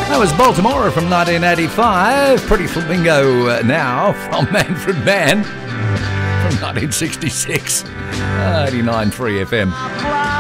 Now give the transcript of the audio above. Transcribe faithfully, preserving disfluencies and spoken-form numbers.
That was Baltimore from nineteen eighty-five. Pretty Flamingo now from Manfred Mann from nineteen sixty-six. eighty-nine point three F M.